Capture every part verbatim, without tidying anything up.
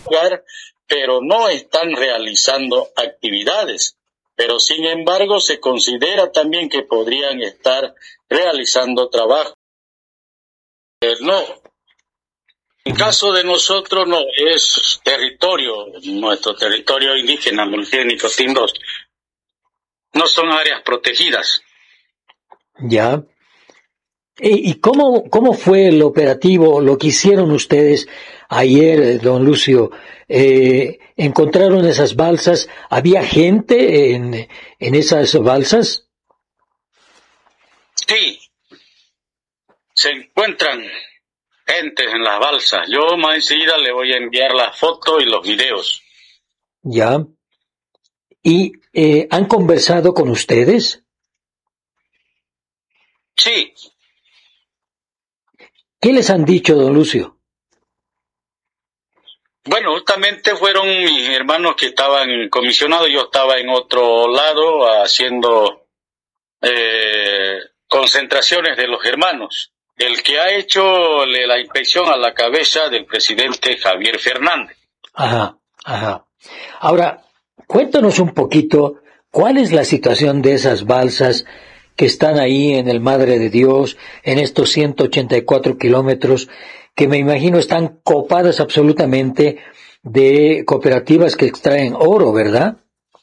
lugar, pero no están realizando actividades. Pero sin embargo se considera también que podrían estar realizando trabajo. Eh, no. En caso de nosotros no, es territorio, nuestro territorio indígena, multiétnico Timbros. No son áreas protegidas. Ya. ¿Y, y cómo, cómo fue el operativo, lo que hicieron ustedes ayer, don Lucio? Eh, ¿Encontraron esas balsas? ¿Había gente en, en esas balsas? Sí, se encuentran gentes en las balsas. Yo más enseguida le voy a enviar la foto y los videos. Ya. ¿Y eh, han conversado con ustedes? Sí. ¿Qué les han dicho, don Lucio? Bueno, justamente fueron mis hermanos que estaban comisionados. Yo estaba en otro lado haciendo eh, concentraciones de los hermanos. El que ha hecho la inspección a la cabeza del presidente Javier Fernández. Ajá, ajá. Ahora, cuéntanos un poquito cuál es la situación de esas balsas que están ahí en el Madre de Dios, en estos ciento ochenta y cuatro kilómetros, que me imagino están copadas absolutamente de cooperativas que extraen oro, ¿verdad?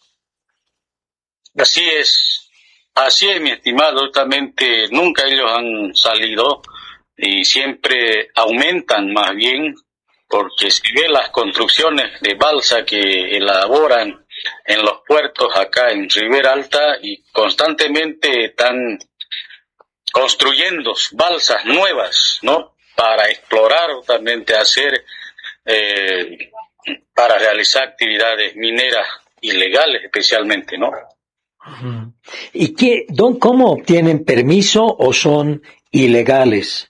Así es, así es, mi estimado. Justamente nunca ellos han salido y siempre aumentan más bien, porque si ve las construcciones de balsa que elaboran en los puertos acá en Ribera Alta y constantemente están construyendo balsas nuevas, ¿no? Para explorar, justamente hacer, eh, para realizar actividades mineras ilegales especialmente, ¿no? ¿Y qué, don, cómo obtienen permiso o son ilegales?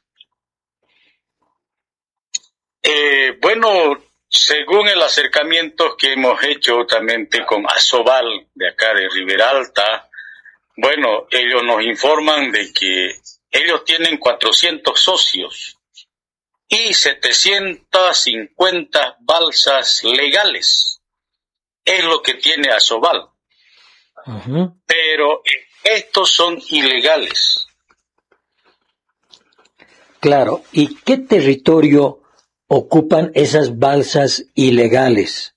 Eh, bueno, según el acercamiento que hemos hecho justamente con Asobal de acá de Ribera Alta, bueno, ellos nos informan de que ellos tienen cuatrocientos socios y setecientas cincuenta balsas legales. Es lo que tiene Asobal. Uh-huh. Pero estos son ilegales. Claro. ¿Y qué territorio ocupan esas balsas ilegales?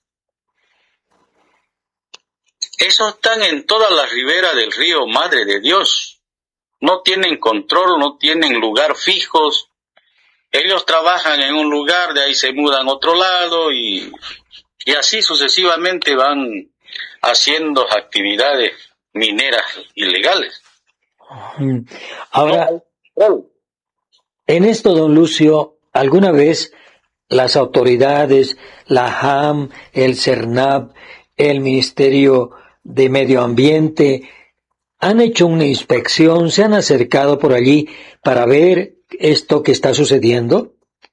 Esos están en toda la ribera del río Madre de Dios. No tienen control, no tienen lugar fijos. Ellos trabajan en un lugar, de ahí se mudan a otro lado y, y así sucesivamente van haciendo actividades mineras ilegales. Ahora, en esto, don Lucio, ¿alguna vez las autoridades, la J A M, el CERNAP, el Ministerio de Medio Ambiente, han hecho una inspección, se han acercado por allí para ver esto que está sucediendo?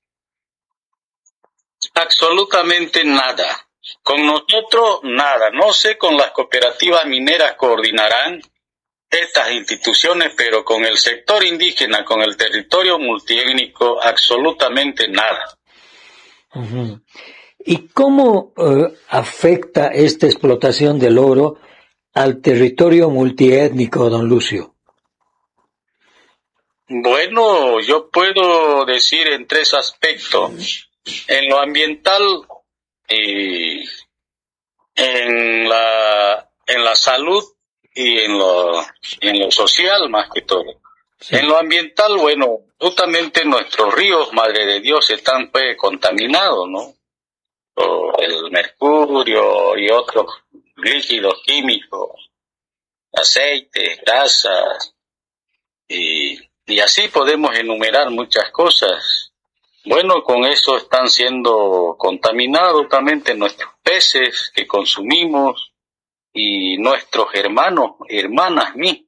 Absolutamente nada. Con nosotros, nada. No sé, con las cooperativas mineras coordinarán estas instituciones, pero con el sector indígena, con el territorio multiétnico, absolutamente nada. Uh-huh. ¿Y cómo uh, afecta esta explotación del oro al territorio multiétnico, don Lucio? Bueno, yo puedo decir en tres aspectos. En lo ambiental y en la, en la salud y en lo, en lo social más que todo. Sí. En lo ambiental, bueno, justamente nuestros ríos, Madre de Dios, están pues contaminados, ¿no? Por el mercurio y otros líquidos químicos, aceites, grasas, y, y así podemos enumerar muchas cosas. Bueno, con eso están siendo contaminados también nuestros peces que consumimos y nuestros hermanos, hermanas mismas.